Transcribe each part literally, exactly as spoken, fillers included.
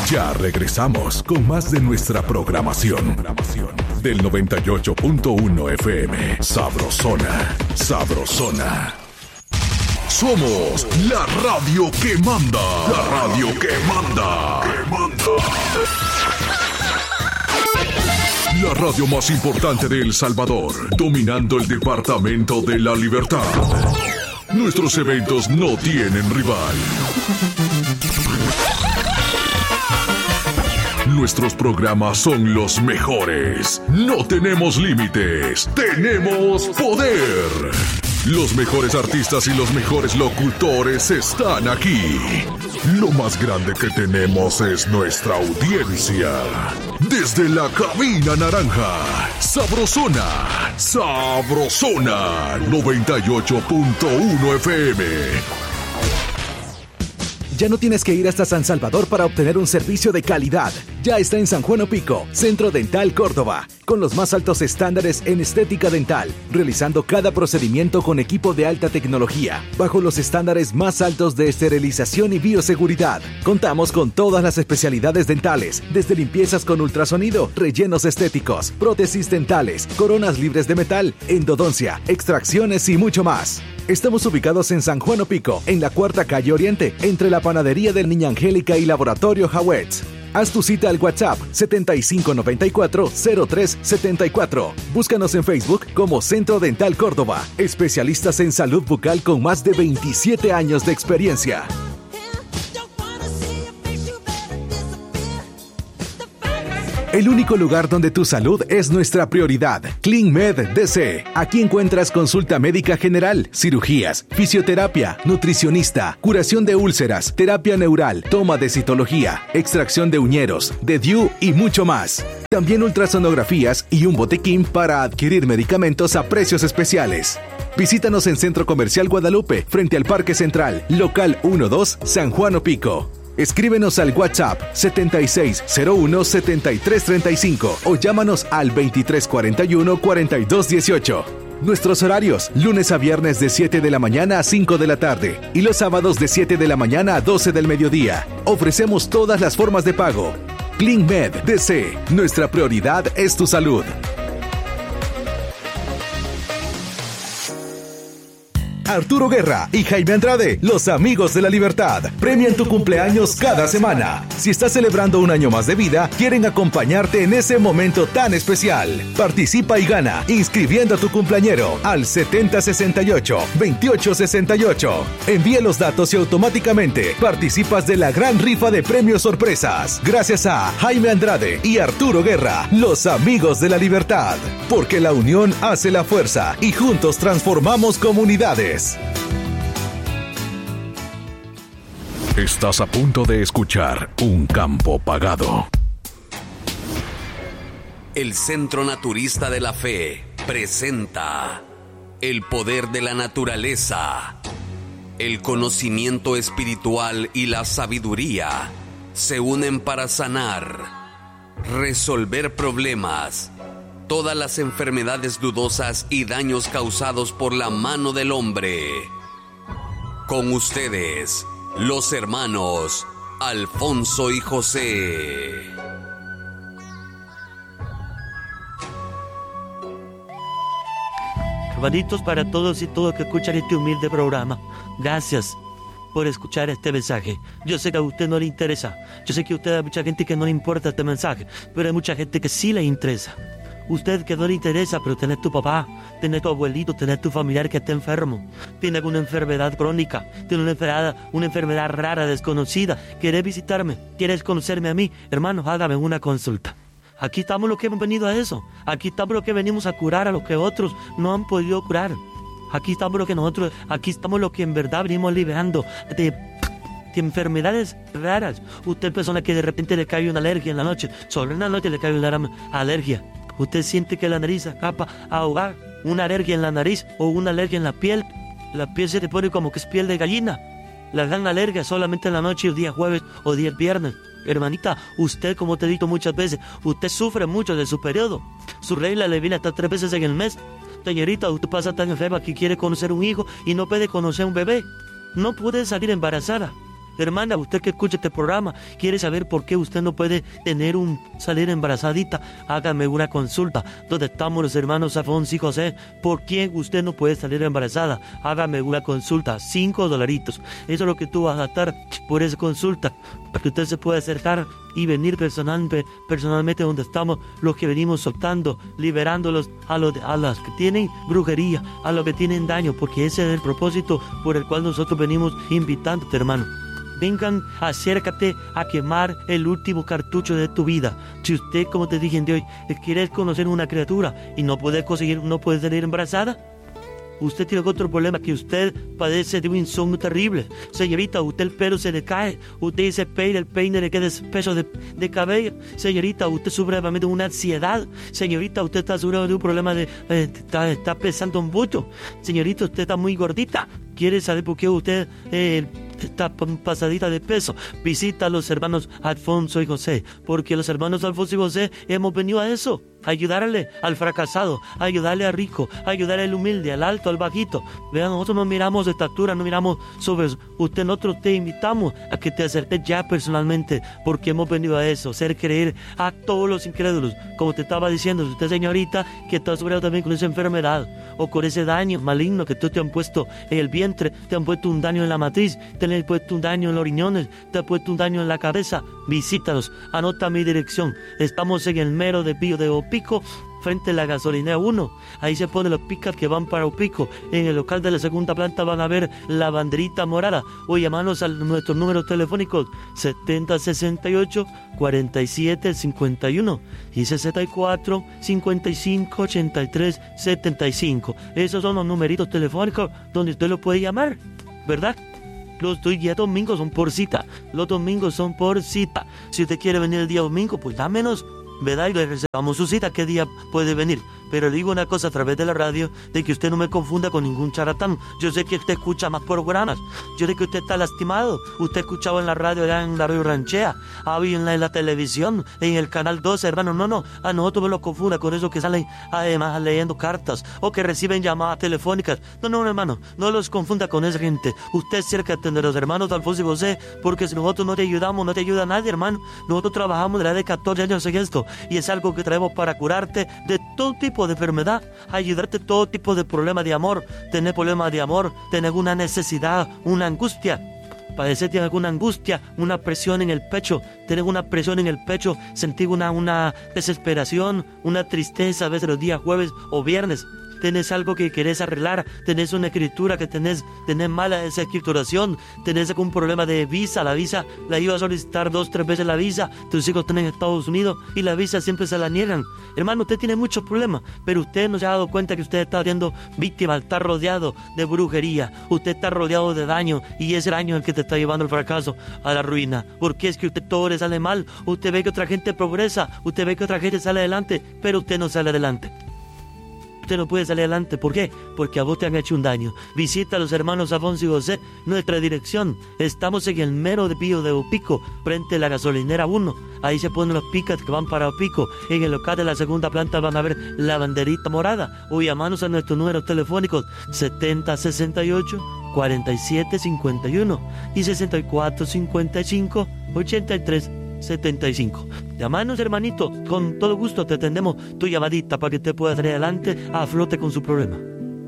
Ya regresamos con más de nuestra programación. Del noventa y ocho punto uno F M. Sabrosona. Sabrosona. Somos la radio que manda. La radio que manda. Que manda. La radio más importante de El Salvador, dominando el departamento de La Libertad. Nuestros eventos no tienen rival. Nuestros programas son los mejores. No tenemos límites. Tenemos poder. Los mejores artistas y los mejores locutores están aquí. Lo más grande que tenemos es nuestra audiencia. Desde la cabina naranja, Sabrosona, Sabrosona, noventa y ocho punto uno F M. Ya no tienes que ir hasta San Salvador para obtener un servicio de calidad. Ya está en San Juan Opico, Centro Dental Córdoba, con los más altos estándares en estética dental, realizando cada procedimiento con equipo de alta tecnología, bajo los estándares más altos de esterilización y bioseguridad. Contamos con todas las especialidades dentales, desde limpiezas con ultrasonido, rellenos estéticos, prótesis dentales, coronas libres de metal, endodoncia, extracciones y mucho más. Estamos ubicados en San Juan Opico, en la Cuarta Calle Oriente, entre la Panadería del Niña Angélica y Laboratorio Hawetz. Haz tu cita al WhatsApp setenta y cinco noventa y cuatro cero tres setenta y cuatro. Búscanos en Facebook como Centro Dental Córdoba, especialistas en salud bucal con más de veintisiete años de experiencia. El único lugar donde tu salud es nuestra prioridad. CleanMed D C. Aquí encuentras consulta médica general, cirugías, fisioterapia, nutricionista, curación de úlceras, terapia neural, toma de citología, extracción de uñeros, de D U y mucho más. También ultrasonografías y un botequín para adquirir medicamentos a precios especiales. Visítanos en Centro Comercial Guadalupe, frente al Parque Central, local uno dos, San Juan Opico. Escríbenos al WhatsApp setenta y seis cero uno setenta y tres treinta y cinco o llámanos al veintitrés cuarenta y uno cuarenta y dos dieciocho. Nuestros horarios, lunes a viernes de siete de la mañana a cinco de la tarde y los sábados de siete de la mañana a doce del mediodía. Ofrecemos todas las formas de pago. CleanMed D C. Nuestra prioridad es tu salud. Arturo Guerra y Jaime Andrade, los amigos de la libertad, premian tu cumpleaños cada semana. Si estás celebrando un año más de vida, quieren acompañarte en ese momento tan especial. Participa y gana inscribiendo a tu cumpleañero al setenta sesenta y ocho veintiocho sesenta y ocho. Envía los datos y automáticamente participas de la gran rifa de premios sorpresas. Gracias a Jaime Andrade y Arturo Guerra, los amigos de la libertad. Porque la unión hace la fuerza y juntos transformamos comunidades. Estás a punto de escuchar Un Campo Pagado. El Centro Naturista de la Fe presenta el poder de la naturaleza. El conocimiento espiritual y la sabiduría se unen para sanar, resolver problemas, todas las enfermedades dudosas y daños causados por la mano del hombre. Con ustedes, los hermanos Alfonso y José. Hermanitos, para todos y todos que escuchan este humilde programa, gracias por escuchar este mensaje. Yo sé que a usted no le interesa, yo sé que a usted hay mucha gente que no le importa este mensaje, pero hay mucha gente que sí le interesa. Usted que no le interesa, pero tenés tu papá, tenés tu abuelito, tenés tu familiar que está enfermo, tiene alguna enfermedad crónica, tiene una enfermedad, una enfermedad rara, desconocida, ¿quieres visitarme? ¿Quieres conocerme a mí? Hermanos, hágame una consulta. Aquí estamos los que hemos venido a eso. Aquí estamos los que venimos a curar a los que otros no han podido curar. Aquí estamos los que nosotros, aquí estamos los que en verdad venimos liberando de, de enfermedades raras. Usted persona que de repente le cae una alergia en la noche, solo en la noche le cae una alergia. Usted siente que la nariz se acaba a ahogar, una alergia en la nariz o una alergia en la piel. La piel se te pone como que es piel de gallina. La gran alergia solamente en la noche, el día jueves o día viernes. Hermanita, usted, como te he dicho muchas veces, usted sufre mucho de su periodo. Su regla le viene hasta tres veces en el mes. Señorita, usted pasa tan enferma que quiere conocer un hijo y no puede conocer un bebé. No puede salir embarazada. Hermana, usted que escucha este programa, quiere saber por qué usted no puede tener un salir embarazadita, hágame una consulta. Donde estamos los hermanos Alfonso y José, ¿por qué usted no puede salir embarazada? Hágame una consulta, cinco dolaritos. Eso es lo que tú vas a gastar por esa consulta, para que usted se pueda acercar y venir personalmente, personalmente donde estamos los que venimos soltando, liberándolos a los a las que tienen brujería, a los que tienen daño, porque ese es el propósito por el cual nosotros venimos invitándote, hermano. Vengan, acércate a quemar el último cartucho de tu vida. Si usted, como te dije de hoy, quiere conocer una criatura y no puede conseguir, no puede salir embarazada, usted tiene otro problema, que usted padece de un insomnio terrible. Señorita, usted el pelo se le cae, usted se peina, el peine le queda espeso de, de cabello. Señorita, usted sufre de una ansiedad. Señorita, usted está sufriendo de un problema de... Eh, está, está pesando mucho. Señorita, usted está muy gordita. ¿Quiere saber por qué usted eh, está pasadita de peso? Visita a los hermanos Alfonso y José, porque los hermanos Alfonso y José hemos venido a eso, a ayudarle al fracasado, a ayudarle al rico, a ayudarle al humilde, al alto, al bajito. Vean, nosotros no miramos de estatura, no miramos sobre usted. Nosotros te invitamos a que te acerques ya personalmente, porque hemos venido a eso, hacer creer a todos los incrédulos. Como te estaba diciendo, usted, señorita, que está sufriendo también con esa enfermedad o con ese daño maligno que tú te han puesto en el vientre, te han puesto un daño en la matriz, te han puesto un daño en los riñones, te han puesto un daño en la cabeza, visítalos, anota mi dirección. Estamos en el mero de Pío de Opico, frente a la gasolinera uno. Ahí se ponen los pickups que van para Opico. En el local de la segunda planta van a ver la banderita morada, o llamarnos a nuestros números telefónicos setenta sesenta y ocho cuarenta y siete cincuenta y uno y sesenta y cuatro cincuenta y cinco ochenta y tres setenta y cinco. Esos son los numeritos telefónicos donde usted lo puede llamar, ¿verdad? Los días domingos son por cita. Los domingos son por cita. Si usted quiere venir el día domingo, pues dámenos, ¿verdad? Y le reservamos su cita, qué día puede venir. Pero le digo una cosa a través de la radio, de que usted no me confunda con ningún charlatán. Yo sé que usted escucha más programas, yo sé que usted está lastimado. Usted escuchaba en la radio, allá en la radio ranchea, había en la, en la televisión, en el canal doce, hermano. No, no, a nosotros me lo confunda con eso que salen además leyendo cartas o que reciben llamadas telefónicas. No, no, hermano, no los confunda con esa gente. Usted acércate de los hermanos de Alfonso y José, porque si nosotros no te ayudamos, no te ayuda nadie, hermano. Nosotros trabajamos desde de catorce años en esto, y es algo que traemos para curarte de todo tipo de enfermedad, ayudarte todo tipo de problemas de amor. Tener problemas de amor, tener una necesidad, una angustia, padecer de alguna angustia, una presión en el pecho, tener una presión en el pecho, sentir una, una desesperación, una tristeza a veces los días jueves o viernes. Tenés algo que querés arreglar, tenés una escritura que tenés, tenés mala esa escrituración, tenés algún problema de visa, la visa la iba a solicitar dos, tres veces la visa, tus hijos están en Estados Unidos y la visa siempre se la niegan. Hermano, usted tiene muchos problemas, pero usted no se ha dado cuenta que usted está siendo víctima, está rodeado de brujería, usted está rodeado de daño, y ese daño es el que te está llevando al fracaso, a la ruina, porque es que usted todo le sale mal. Usted ve que otra gente progresa, usted ve que otra gente sale adelante, pero usted no sale adelante. Usted no puede salir adelante. ¿Por qué? Porque a vos te han hecho un daño. Visita a los hermanos Alfonso y José. Nuestra dirección, estamos en el mero de Pío de Opico, frente a la gasolinera uno. Ahí se ponen los pickups que van para Opico. En el local de la segunda planta van a ver la banderita morada, o llamarnos a nuestros números telefónicos setenta sesenta y ocho cuarenta y siete cincuenta y uno y sesenta y cuatro cincuenta y cinco ochenta y tres setenta y cinco. Llamanos, hermanito, con todo gusto te atendemos tu llamadita para que te puedas traer adelante a flote con su problema.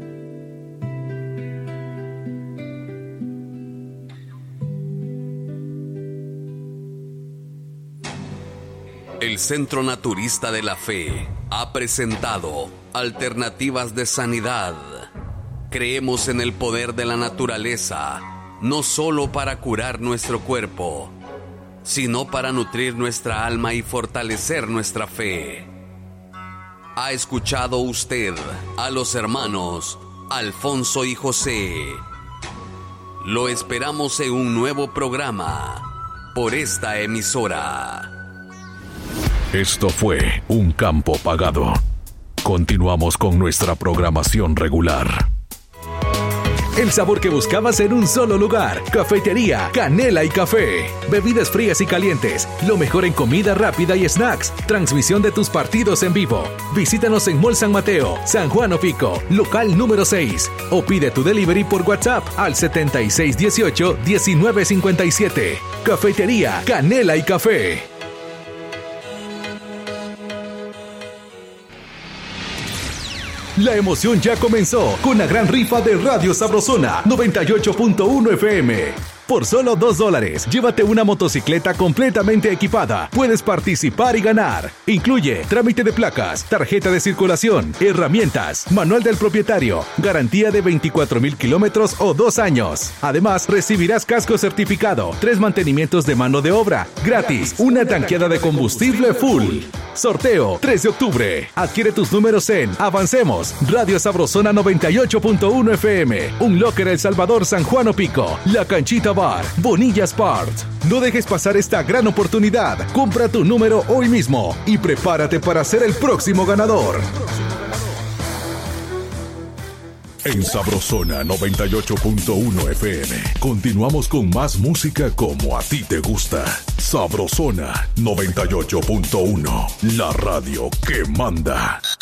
El Centro Naturista de la Fe ha presentado Alternativas de Sanidad. Creemos en el poder de la naturaleza, no solo para curar nuestro cuerpo, sino para nutrir nuestra alma y fortalecer nuestra fe. ¿Ha escuchado usted a los hermanos Alfonso y José? Lo esperamos en un nuevo programa por esta emisora. Esto fue Un Campo Pagado. Continuamos con nuestra programación regular. El sabor que buscabas en un solo lugar. Cafetería Canela y Café. Bebidas frías y calientes. Lo mejor en comida rápida y snacks. Transmisión de tus partidos en vivo. Visítanos en Mall San Mateo, San Juan Opico, local número seis. O pide tu delivery por WhatsApp al setenta y seis dieciocho diecinueve cincuenta y siete. Cafetería Canela y Café. La emoción ya comenzó con la gran rifa de Radio Sabrosona noventa y ocho punto uno F M. Por solo dos dólares, llévate una motocicleta completamente equipada. Puedes participar y ganar. Incluye trámite de placas, tarjeta de circulación, herramientas, manual del propietario, garantía de veinticuatro mil kilómetros o dos años. Además, recibirás casco certificado, tres mantenimientos de mano de obra, gratis, una tanqueada de combustible full. Sorteo tres de octubre. Adquiere tus números en Avancemos, Radio Sabrosona noventa y ocho punto uno F M, Un Locker El Salvador, San Juan Opico, La Canchita Bar, Bonilla Sport. No dejes pasar esta gran oportunidad. Compra tu número hoy mismo y prepárate para ser el próximo ganador. En Sabrosona noventa y ocho punto uno F M continuamos con más música como a ti te gusta. Sabrosona noventa y ocho punto uno, la radio que manda.